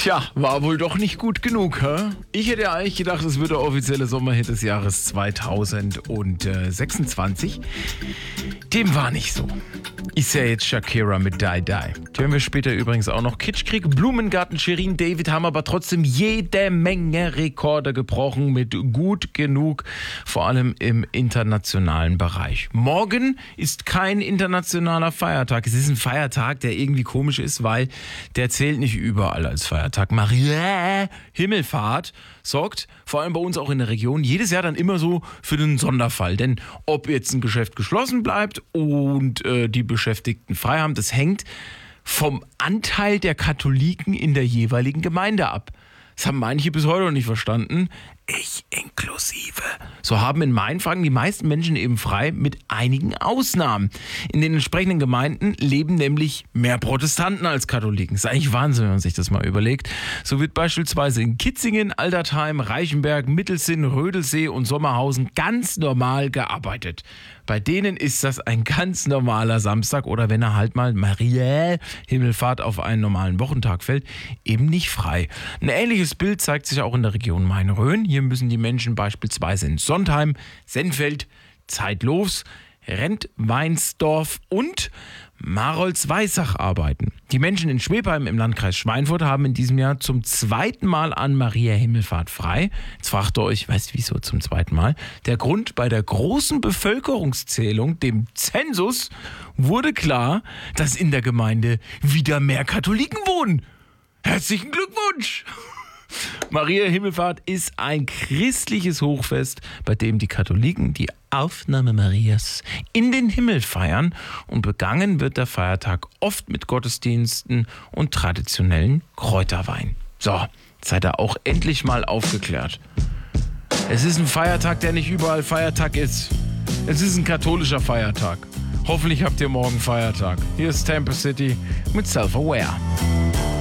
Tja, war wohl doch nicht gut genug, hä? Ich hätte ja eigentlich gedacht, es wird der offizielle Sommerhit des Jahres 2026. Dem war nicht so. Ist ja jetzt Shakira mit Die Die. Die hören wir später übrigens auch noch. Kitschkrieg, Blumengarten, Shirin, David haben aber trotzdem jede Menge Rekorde gebrochen mit gut genug, vor allem im internationalen Bereich. Morgen ist kein internationaler Feiertag. Es ist ein Feiertag, der irgendwie komisch ist, weil der zählt nicht überall als Feiertag. Maria Himmelfahrt sorgt, vor allem bei uns auch in der Region, jedes Jahr dann immer so für den Sonderfall. Denn ob jetzt ein Geschäft geschlossen bleibt und die Beschäftigten frei haben, das hängt vom Anteil der Katholiken in der jeweiligen Gemeinde ab. Das haben manche bis heute noch nicht verstanden. Ich inklusive. So haben in Mainfranken die meisten Menschen eben frei, mit einigen Ausnahmen. In den entsprechenden Gemeinden leben nämlich mehr Protestanten als Katholiken. Das ist eigentlich Wahnsinn, wenn man sich das mal überlegt. So wird beispielsweise in Kitzingen, Aldertheim, Reichenberg, Mittelsinn, Rödelsee und Sommerhausen ganz normal gearbeitet. Bei denen ist das ein ganz normaler Samstag oder wenn er halt mal Maria Himmelfahrt auf einen normalen Wochentag fällt, eben nicht frei. Ein ähnliches Bild zeigt sich auch in der Region Main-Rhön. Hier müssen die Menschen beispielsweise in Sontheim, Sennfeld, Zeitlohs, Rentweinsdorf und Marolz-Weissach arbeiten. Die Menschen in Schwebheim im Landkreis Schweinfurt haben in diesem Jahr zum zweiten Mal an Maria Himmelfahrt frei. Jetzt fragt ihr euch, weißt du wieso zum zweiten Mal? Der Grund: bei der großen Bevölkerungszählung, dem Zensus, wurde klar, dass in der Gemeinde wieder mehr Katholiken wohnen. Herzlichen Glückwunsch! Maria Himmelfahrt ist ein christliches Hochfest, bei dem die Katholiken die Aufnahme Marias in den Himmel feiern, und begangen wird der Feiertag oft mit Gottesdiensten und traditionellen Kräuterwein. So, jetzt seid ihr auch endlich mal aufgeklärt. Es ist ein Feiertag, der nicht überall Feiertag ist. Es ist ein katholischer Feiertag. Hoffentlich habt ihr morgen Feiertag. Hier ist Tampa City mit Self-Aware.